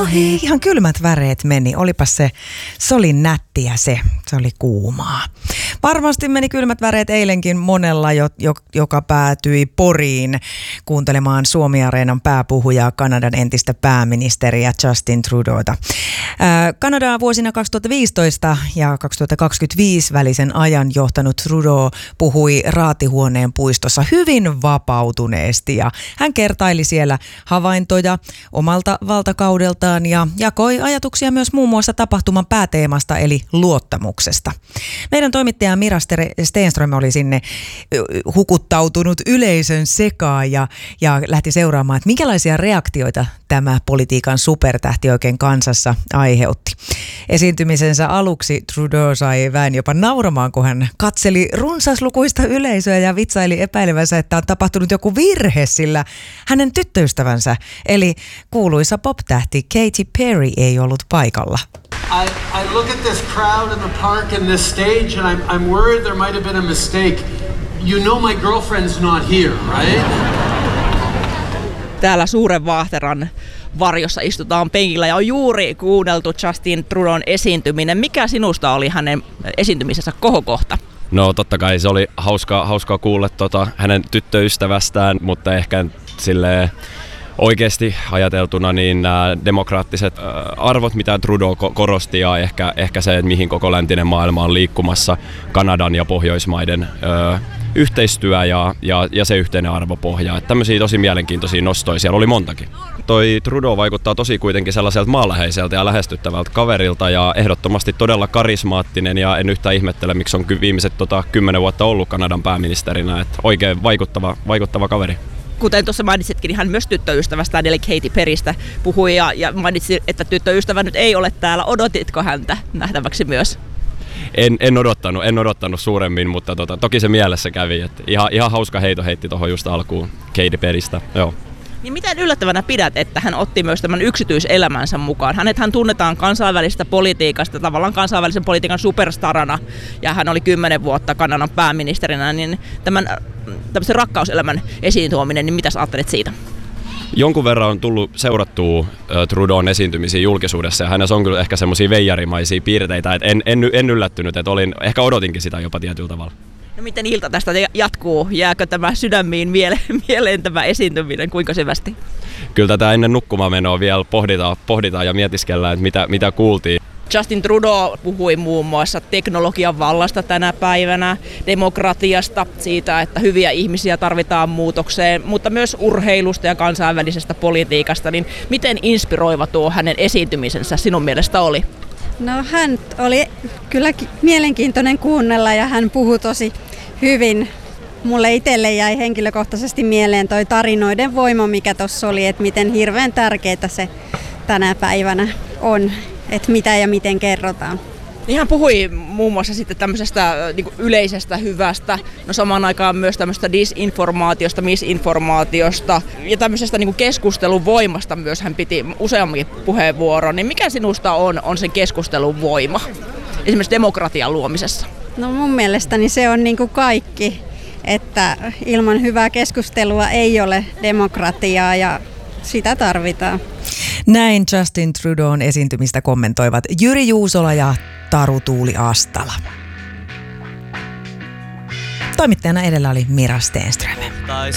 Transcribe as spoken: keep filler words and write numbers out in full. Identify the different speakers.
Speaker 1: ohi. Ihan kylmät väreet meni. Olipas se, se oli nättiä se. Se oli kuumaa. Varmasti meni kylmät väreet eilenkin monella, jo, jo, joka päätyi Poriin kuuntelemaan Suomi-areenan pääpuhujaa, Kanadan entistä pääministeriä Justin Trudota. Ää, Kanadaa vuosina kaksituhattaviisitoista ja kaksituhattakaksikymmentäviisi välisen ajan johtanut Trudeau puhui Raatihuoneen puistossa hyvin vapautuneesti ja hän kertaili siellä havaintoja omalta valtakaudeltaan ja jakoi ajatuksia myös muun muassa tapahtuman pääteemasta eli luottamuksesta. Meidän toimittaja Mira Stenström oli sinne hukuttautunut yleisön sekaan ja, ja lähti seuraamaan, että minkälaisia reaktioita tämä politiikan supertähti oikein kansassa aiheutti. Esiintymisensä aluksi Trudeau sai väen jopa nauramaan, kun hän katseli runsaslukuista yleisöä ja vitsaili epäilevänsä, että on tapahtunut joku virhe, sillä hänen tyttöystävänsä, eli kuuluisa pop-tähti Katy Perry ei ollut paikalla.
Speaker 2: I, I look at this crowd in the park and this stage and I'm, I'm worried there might have been a mistake. You know my girlfriend's not here, right?
Speaker 3: Täällä suuren vaahteran varjossa istutaan penkillä ja on juuri kuunneltu Justin Trudeaun esiintyminen. Mikä sinusta oli hänen esiintymisensä kohokohta?
Speaker 4: No totta kai se oli hauskaa, hauskaa kuulla tota, hänen tyttöystävästään, mutta ehkä silleen oikeasti ajateltuna niin nämä demokraattiset arvot, mitä Trudeau korosti ja ehkä, ehkä se, että mihin koko läntinen maailma on liikkumassa, Kanadan ja Pohjoismaiden ö, yhteistyö ja, ja, ja se yhteinen arvopohja. Että tämmöisiä tosi mielenkiintoisia nostoja siellä oli montakin. Toi Trudeau vaikuttaa tosi kuitenkin sellaiselta maanläheiseltä ja lähestyttävältä kaverilta ja ehdottomasti todella karismaattinen ja en yhtään ihmettele, miksi on viimeiset tota, kymmenen vuotta ollut Kanadan pääministerinä. Että oikein vaikuttava, vaikuttava kaveri.
Speaker 3: Kuten tuossa mainitsitkin, niin hän myös tyttöystävästään eli Katy Perrystä puhui ja, ja mainitsi, että tyttöystävä nyt ei ole täällä. Odotitko häntä nähtäväksi myös?
Speaker 4: En, en, odottanut, en odottanut suuremmin, mutta tota, toki se mielessä kävi. Että ihan, ihan hauska heito heitti tuohon just alkuun Katy Perrystä. Joo.
Speaker 3: Niin miten yllättävänä pidät, että hän otti myös tämän yksityiselämänsä mukaan? Hänethän tunnetaan kansainvälisestä politiikasta, tavallaan kansainvälisen politiikan superstarana, ja hän oli kymmenen vuotta Kanadan pääministerinä, niin tämän tämmöisen rakkauselämän esiin tuominen, niin mitä sä ajattelet siitä?
Speaker 4: Jonkun verran on tullut seurattua uh, Trudeaun esiintymisiä julkisuudessa, ja hänessä on kyllä ehkä semmoisia veijarimaisia piirteitä, että en, en, en yllättynyt, että olin, ehkä odotinkin sitä jopa tietyllä tavalla.
Speaker 3: No miten ilta tästä jatkuu? Jääkö tämä sydämiin miele- mieleen tämä esiintyminen? Kuinka syvästi?
Speaker 4: Kyllä tätä ennen nukkumaanmenoa vielä pohditaan, pohditaan ja mietiskellään, että mitä, mitä kuultiin.
Speaker 3: Justin Trudeau puhui muun muassa teknologian vallasta tänä päivänä, demokratiasta, siitä, että hyviä ihmisiä tarvitaan muutokseen, mutta myös urheilusta ja kansainvälisestä politiikasta. Niin miten inspiroiva tuo hänen esiintymisensä sinun mielestä oli?
Speaker 5: No hän oli kyllä mielenkiintoinen kuunnella ja hän puhui tosi hyvin. Mulle itselle jäi henkilökohtaisesti mieleen toi tarinoiden voima, mikä tuossa oli, että miten hirveän tärkeää se tänä päivänä on, että mitä ja miten kerrotaan.
Speaker 3: Niin hän puhui muun muassa sitten tämmöisestä niin kuin yleisestä hyvästä, no samaan aikaan myös tämmöistä disinformaatiosta, misinformaatiosta ja tämmöisestä niin kuin keskustelun voimasta myös hän piti useammin puheenvuoron. Niin mikä sinusta on, on sen keskustelun voima, esimerkiksi demokratian luomisessa?
Speaker 5: No mun mielestäni se on niin kuin kaikki, että ilman hyvää keskustelua ei ole demokratiaa ja sitä tarvitaan.
Speaker 1: Näin Justin Trudeaun esiintymistä kommentoivat Jyri Juusola ja Taru Tuuli Astala. Toimittajana edellä oli Mira Stenström.